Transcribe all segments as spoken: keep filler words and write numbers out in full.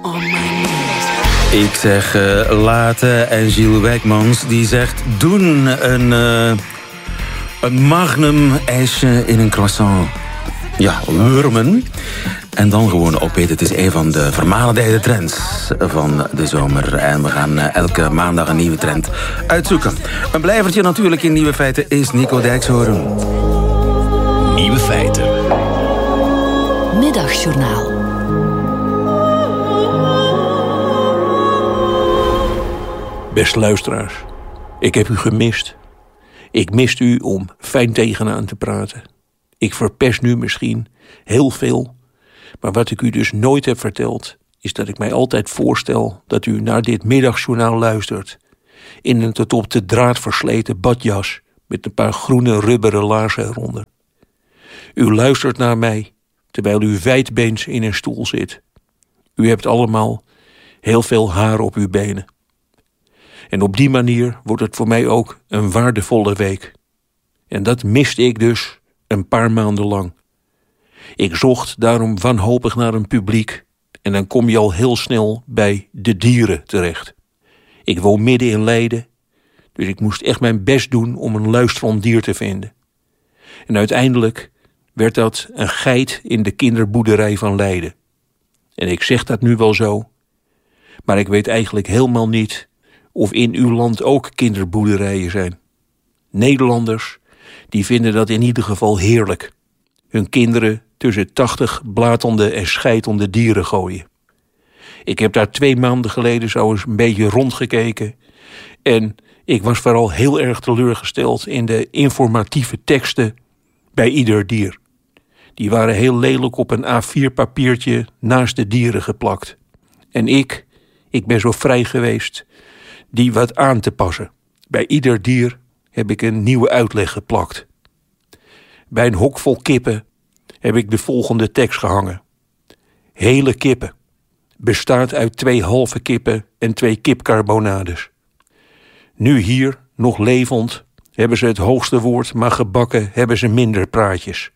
on my knees. Ik zeg uh, laten en Gilles Wijkmans die zegt doen een, uh, een magnum ijsje in een croissant. Ja, wurmen. En dan gewoon opeten. Het is een van de vermalendijde trends van de zomer. En we gaan elke maandag een nieuwe trend uitzoeken. Een blijvertje natuurlijk in Nieuwe Feiten is Nico Dijkshoorn. Nieuwe Feiten. Middagjournaal. Beste luisteraars, ik heb u gemist. Ik mist u om fijn tegenaan te praten. Ik verpest nu misschien heel veel. Maar wat ik u dus nooit heb verteld, is dat ik mij altijd voorstel dat u naar dit middagjournaal luistert. In een tot op de draad versleten badjas met een paar groene rubberen laarzen eronder. U luistert naar mij terwijl u wijdbeens in een stoel zit. U hebt allemaal heel veel haar op uw benen. En op die manier wordt het voor mij ook een waardevolle week. En dat miste ik dus een paar maanden lang. Ik zocht daarom wanhopig naar een publiek en dan kom je al heel snel bij de dieren terecht. Ik woon midden in Leiden, dus ik moest echt mijn best doen om een luisterend dier te vinden. En uiteindelijk werd dat een geit in de kinderboerderij van Leiden. En ik zeg dat nu wel zo, maar ik weet eigenlijk helemaal niet of in uw land ook kinderboerderijen zijn. Nederlanders, die vinden dat in ieder geval heerlijk. Hun kinderen tussen tachtig blatende en scheitende dieren gooien. Ik heb daar twee maanden geleden zo eens een beetje rondgekeken. En ik was vooral heel erg teleurgesteld in de informatieve teksten bij ieder dier. Die waren heel lelijk op een A vier papiertje naast de dieren geplakt. En ik, ik ben zo vrij geweest die wat aan te passen. Bij ieder dier heb ik een nieuwe uitleg geplakt. Bij een hok vol kippen heb ik de volgende tekst gehangen. Hele kippen. Bestaat uit twee halve kippen en twee kipcarbonades. Nu hier, nog levend, hebben ze het hoogste woord, maar gebakken hebben ze minder praatjes.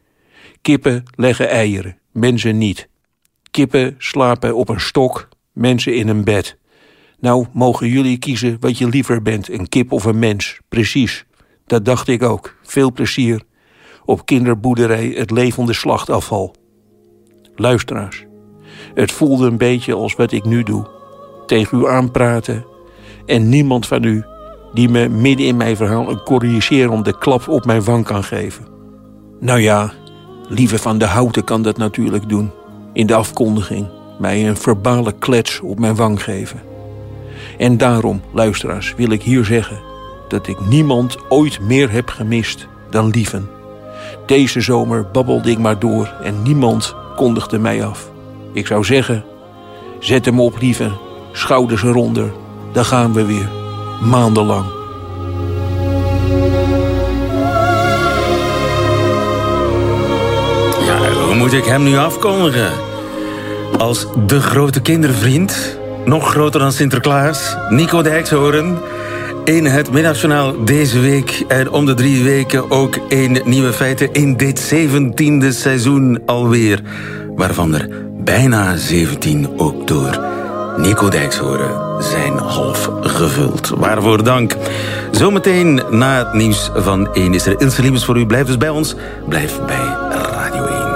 Kippen leggen eieren, mensen niet. Kippen slapen op een stok, mensen in een bed. Nou, mogen jullie kiezen wat je liever bent, een kip of een mens. Precies, dat dacht ik ook. Veel plezier op kinderboerderij het levende slachtafval. Luisteraars, het voelde een beetje als wat ik nu doe. Tegen u aanpraten en niemand van u die me midden in mijn verhaal een corrigerende klap op mijn wang kan geven. Nou ja, Lieve van de Houten kan dat natuurlijk doen. In de afkondiging mij een verbale klets op mijn wang geven. En daarom, luisteraars, wil ik hier zeggen dat ik niemand ooit meer heb gemist dan Lieven. Deze zomer babbelde ik maar door en niemand kondigde mij af. Ik zou zeggen, zet hem op, Lieven, schouders eronder. Dan gaan we weer, maandenlang. Ja, hoe moet ik hem nu afkondigen? Als de grote kindervriend, nog groter dan Sinterklaas, Nico Dijkshoorn. In het middagjournaal deze week en om de drie weken ook in Nieuwe Feiten in dit zeventiende seizoen alweer. Waarvan er bijna zeventien ook door Nico Dijkshoorn zijn half gevuld. Waarvoor dank. Zometeen na het nieuws van één is er Ilse Liebes voor u. Blijf dus bij ons. Blijf bij Radio één.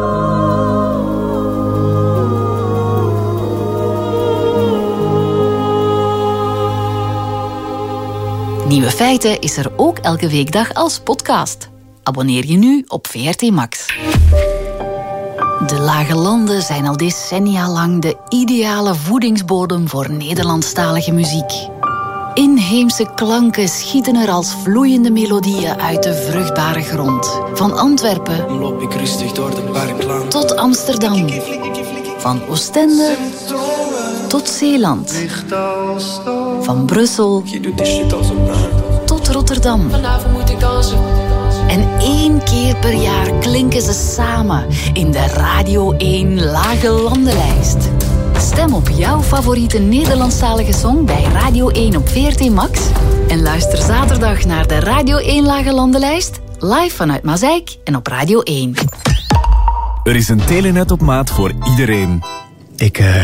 Nieuwe Feiten is er ook elke weekdag als podcast. Abonneer je nu op V R T Max. De Lage Landen zijn al decennia lang de ideale voedingsbodem voor Nederlandstalige muziek. Inheemse klanken schieten er als vloeiende melodieën uit de vruchtbare grond. Van Antwerpen Loop ik rustig door de parklaan tot Amsterdam. Van Oostende tot Zeeland. Van Brussel Je doet die shit als een naam. tot Rotterdam. Vanavond moet ik dansen. En één keer per jaar klinken ze samen in de Radio één Lage Landenlijst. Stem op jouw favoriete Nederlandstalige song bij Radio één op V R T Max. En luister zaterdag naar de Radio één Lage Landenlijst, live vanuit Mazeik en op Radio één. Er is een telenet op maat voor iedereen. Ik, uh,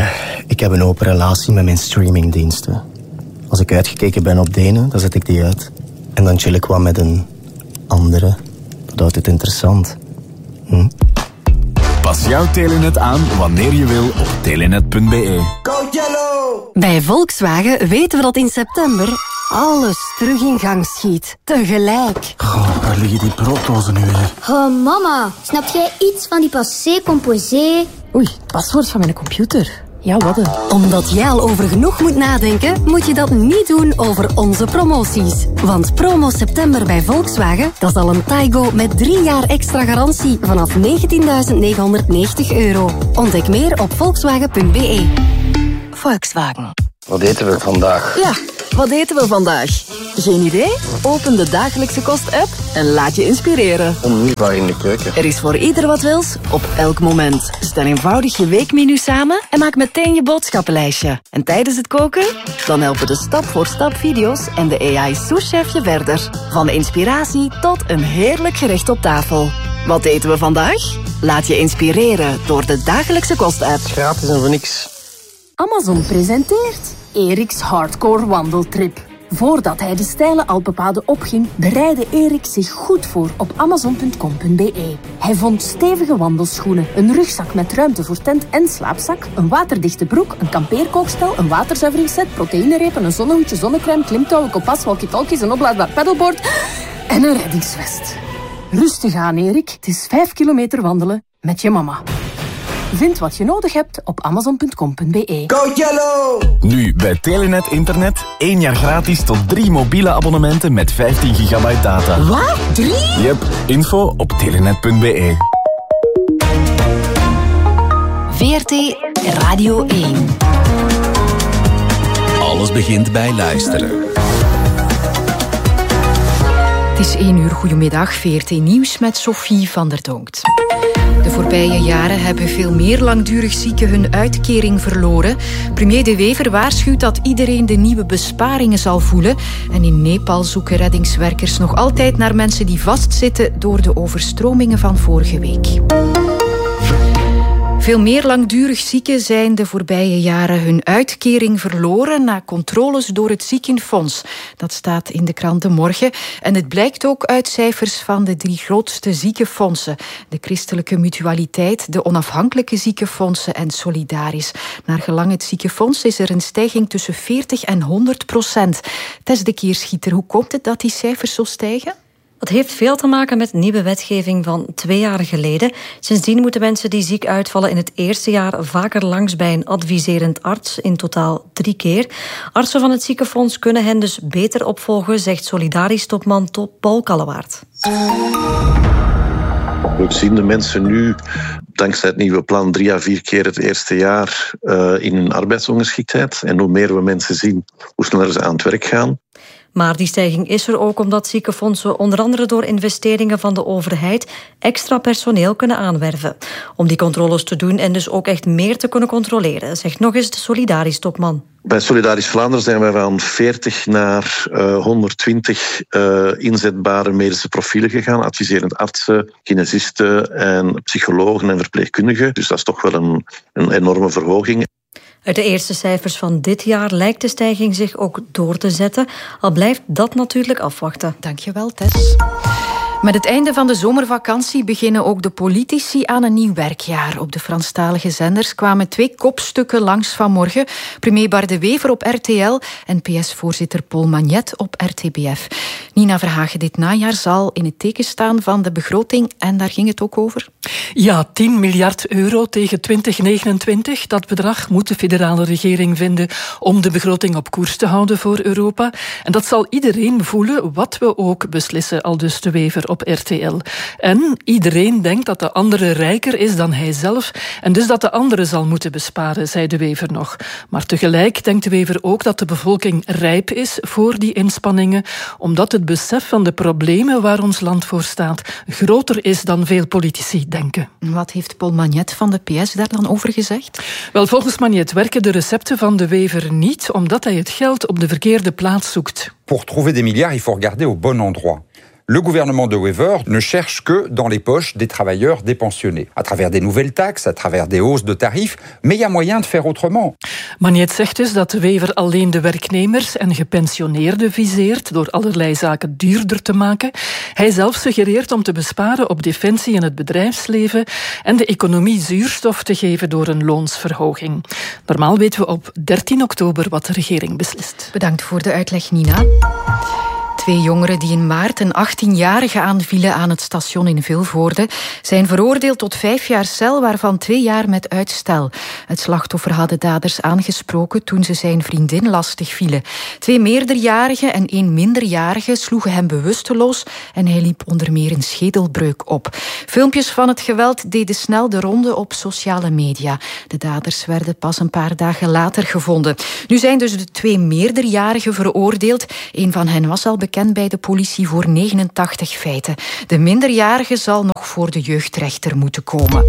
Ik heb een open relatie met mijn streamingdiensten. Als ik uitgekeken ben op de ene, dan zet ik die uit. En dan chill ik wat met een andere. Dat houdt het interessant. Hm? Pas jouw Telenet aan wanneer je wil op telenet punt be. Go Yellow! Bij Volkswagen weten we dat in september alles terug in gang schiet. Tegelijk. Goh, waar liggen die brooddozen nu weer? Oh, mama. Snap jij iets van die passé composé? Oei, het paswoord van mijn computer. Ja, wat een. Omdat jij al over genoeg moet nadenken, moet je dat niet doen over onze promoties. Want promo september bij Volkswagen, dat is al een Taigo met drie jaar extra garantie vanaf negentienduizend negenhonderdnegentig euro. Ontdek meer op volkswagen punt be. Volkswagen. Wat eten we vandaag? Ja, wat eten we vandaag? Geen idee? Open de Dagelijkse Kost-app en laat je inspireren. Onmisbaar in de keuken. Er is voor ieder wat wils, op elk moment. Stel eenvoudig je weekmenu samen en maak meteen je boodschappenlijstje. En tijdens het koken? Dan helpen de stap-voor-stap video's en de A I-souschef je verder. Van inspiratie tot een heerlijk gerecht op tafel. Wat eten we vandaag? Laat je inspireren door de Dagelijkse Kost-app. Gratis en voor niks. Amazon presenteert Eriks Hardcore Wandeltrip. Voordat hij de steile Alpenpaden opging, bereidde Erik zich goed voor op amazon punt com punt be. Hij vond stevige wandelschoenen, een rugzak met ruimte voor tent en slaapzak, een waterdichte broek, een kampeerkookstel, een waterzuiveringsset, proteïnerepen, een zonnehoedje, zonnecrème, klimtouwen, kompas, walkie-talkies, een oplaadbaar paddleboard en een reddingsvest. Rustig aan, Erik. Het is vijf kilometer wandelen met je mama. Vind wat je nodig hebt op amazon punt com punt be. Go Yellow! Nu bij Telenet Internet één jaar gratis tot drie mobiele abonnementen met vijftien gigabyte data. Wat? Drie? Yep, info op telenet punt be. V R T Radio één. Alles begint bij luisteren. Het is één uur, goedemiddag, V R T Nieuws met Sophie van der Donkt. De voorbije jaren hebben veel meer langdurig zieken hun uitkering verloren. Premier De Wever waarschuwt dat iedereen de nieuwe besparingen zal voelen. En in Nepal zoeken reddingswerkers nog altijd naar mensen die vastzitten door de overstromingen van vorige week. Veel meer langdurig zieken zijn de voorbije jaren hun uitkering verloren na controles door het ziekenfonds. Dat staat in de krant De Morgen. En het blijkt ook uit cijfers van de drie grootste ziekenfondsen. De Christelijke Mutualiteit, de Onafhankelijke Ziekenfondsen en Solidaris. Naar gelang het ziekenfonds is er een stijging tussen veertig en honderd procent. Tess de Keerschieter, hoe komt het dat die cijfers zo stijgen? Dat heeft veel te maken met nieuwe wetgeving van twee jaar geleden. Sindsdien moeten mensen die ziek uitvallen in het eerste jaar vaker langs bij een adviserend arts, in totaal drie keer. Artsen van het ziekenfonds kunnen hen dus beter opvolgen, zegt Solidaris-topman Paul Kallewaard. We zien de mensen nu, dankzij het nieuwe plan, drie à vier keer het eerste jaar uh, in hun arbeidsongeschiktheid. En hoe meer we mensen zien, hoe sneller ze aan het werk gaan. Maar die stijging is er ook omdat ziekenfondsen onder andere door investeringen van de overheid extra personeel kunnen aanwerven. Om die controles te doen en dus ook echt meer te kunnen controleren, zegt nog eens de Solidaris-topman. Bij Solidaris Vlaanderen zijn wij van veertig naar uh, honderdtwintig uh, inzetbare medische profielen gegaan. Adviserend artsen, kinesisten en psychologen en verpleegkundigen. Dus dat is toch wel een, een enorme verhoging. Uit de eerste cijfers van dit jaar lijkt de stijging zich ook door te zetten. Al blijft dat natuurlijk afwachten. Dankjewel, Tess. Met het einde van de zomervakantie beginnen ook de politici aan een nieuw werkjaar. Op de Franstalige zenders kwamen twee kopstukken langs vanmorgen. Premier Bart De Wever op R T L en P S-voorzitter Paul Magnet op R T B F. Nina Verhagen, dit najaar zal in het teken staan van de begroting en daar ging het ook over? Ja, tien miljard euro tegen twintig negenentwintig. Dat bedrag moet de federale regering vinden om de begroting op koers te houden voor Europa. En dat zal iedereen voelen, wat we ook beslissen, aldus De Wever op R T L. En iedereen denkt dat de andere rijker is dan hij zelf en dus dat de andere zal moeten besparen, zei De Wever nog. Maar tegelijk denkt De Wever ook dat de bevolking rijp is voor die inspanningen, omdat het besef van de problemen waar ons land voor staat groter is dan veel politici denken. Wat heeft Paul Magnet van de P S daar dan over gezegd? Wel, volgens Magnet werken de recepten van De Wever niet, omdat hij het geld op de verkeerde plaats zoekt. Pour trouver des milliards, il faut regarder au bon endroit. Le gouvernement de Wever ne cherche que dans les poches des travailleurs dépensionnés. À travers des nouvelles taxes, à travers des hausses de tarifs, mais il y a moyen de faire autrement. Magnet zegt dus dat Wever alleen de werknemers en gepensioneerden viseert door allerlei zaken duurder te maken. Hij zelf suggereert om te besparen op defensie en het bedrijfsleven en de economie zuurstof te geven door een loonsverhoging. Normaal weten we op dertien oktober wat de regering beslist. Bedankt voor de uitleg, Nina. Twee jongeren die in maart een achttienjarige aanvielen aan het station in Vilvoorde zijn veroordeeld tot vijf jaar cel, waarvan twee jaar met uitstel. Het slachtoffer had de daders aangesproken toen ze zijn vriendin lastig vielen. Twee meerderjarigen en één minderjarige sloegen hem bewusteloos en hij liep onder meer een schedelbreuk op. Filmpjes van het geweld deden snel de ronde op sociale media. De daders werden pas een paar dagen later gevonden. Nu zijn dus de twee meerderjarigen veroordeeld. Een van hen was al bekend bij de politie voor negenentachtig feiten. De minderjarige zal nog voor de jeugdrechter moeten komen.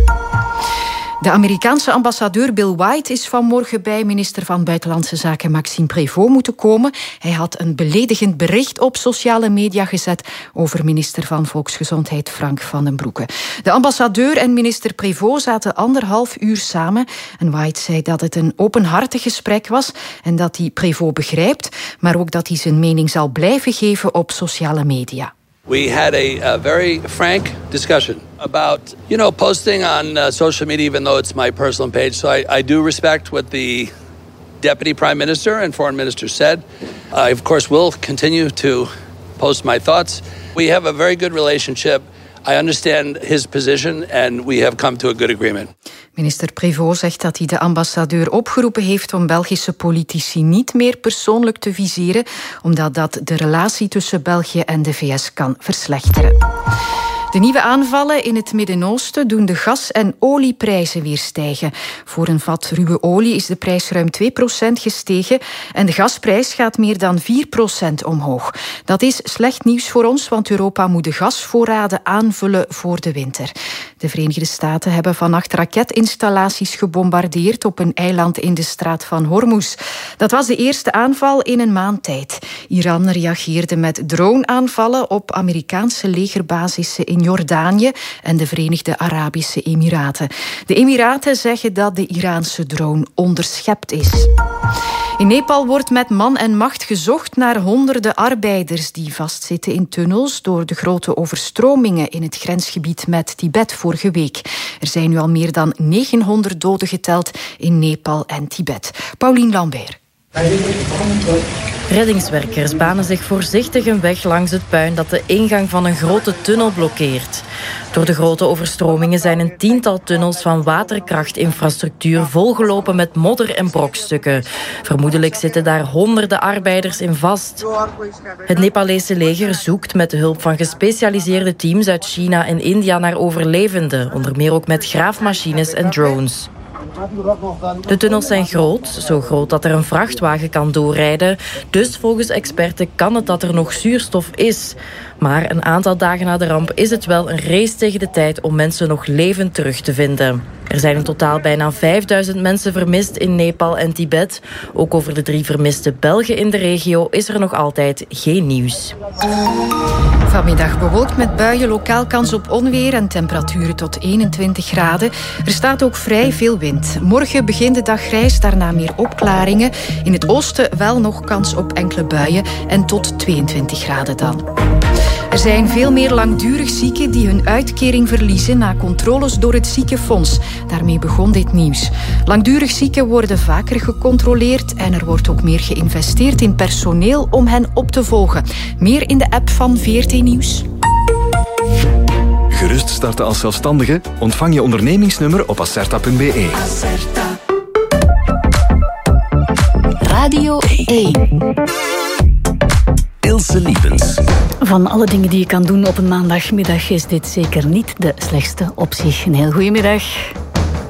De Amerikaanse ambassadeur Bill White is vanmorgen bij minister van Buitenlandse Zaken Maxime Prévost moeten komen. Hij had een beledigend bericht op sociale media gezet over minister van Volksgezondheid Frank van den Broeke. De ambassadeur en minister Prévost zaten anderhalf uur samen en White zei dat het een openhartig gesprek was en dat hij Prévost begrijpt, maar ook dat hij zijn mening zal blijven geven op sociale media. We had a, a very frank discussion about, you know, posting on uh, social media, even though it's my personal page. So I, I do respect what the Deputy Prime Minister and Foreign Minister said. I, of course, will continue to post my thoughts. We have a very good relationship. I understand his position and we have come to a good agreement. Minister Prévost zegt dat hij de ambassadeur opgeroepen heeft om Belgische politici niet meer persoonlijk te viseren, omdat dat de relatie tussen België en de V S kan verslechteren. De nieuwe aanvallen in het Midden-Oosten doen de gas- en olieprijzen weer stijgen. Voor een vat ruwe olie is de prijs ruim twee procent gestegen en de gasprijs gaat meer dan vier procent omhoog. Dat is slecht nieuws voor ons, want Europa moet de gasvoorraden aanvullen voor de winter. De Verenigde Staten hebben vannacht raketinstallaties gebombardeerd op een eiland in de straat van Hormuz. Dat was de eerste aanval in een maand tijd. Iran reageerde met droneaanvallen op Amerikaanse legerbasissen in Jordanië en de Verenigde Arabische Emiraten. De Emiraten zeggen dat de Iraanse drone onderschept is. In Nepal wordt met man en macht gezocht naar honderden arbeiders die vastzitten in tunnels door de grote overstromingen in het grensgebied met Tibet vorige week. Er zijn nu al meer dan negenhonderd doden geteld in Nepal en Tibet. Pauline Lambert. Reddingswerkers banen zich voorzichtig een weg langs het puin dat de ingang van een grote tunnel blokkeert. Door de grote overstromingen zijn een tiental tunnels van waterkrachtinfrastructuur volgelopen met modder en brokstukken. Vermoedelijk zitten daar honderden arbeiders in vast. Het Nepalese leger zoekt met de hulp van gespecialiseerde teams uit China en India naar overlevenden, onder meer ook met graafmachines en drones. De tunnels zijn groot, zo groot dat er een vrachtwagen kan doorrijden. Dus volgens experten kan het dat er nog zuurstof is. Maar een aantal dagen na de ramp is het wel een race tegen de tijd om mensen nog levend terug te vinden. Er zijn in totaal bijna vijfduizend mensen vermist in Nepal en Tibet. Ook over de drie vermiste Belgen in de regio is er nog altijd geen nieuws. Vanmiddag bewolkt met buien, lokaal kans op onweer en temperaturen tot eenentwintig graden. Er staat ook vrij veel wind. Morgen begint de dag grijs, daarna meer opklaringen. In het oosten wel nog kans op enkele buien en tot tweeëntwintig graden dan. Er zijn veel meer langdurig zieken die hun uitkering verliezen na controles door het ziekenfonds. Daarmee begon dit nieuws. Langdurig zieken worden vaker gecontroleerd en er wordt ook meer geïnvesteerd in personeel om hen op te volgen. Meer in de app van V R T Nieuws. Gerust starten als zelfstandige? Ontvang je ondernemingsnummer op acerta punt b e. Radio één. Ilse Liepens. Van alle dingen die je kan doen op een maandagmiddag is dit zeker niet de slechtste optie. Een heel goedemiddag.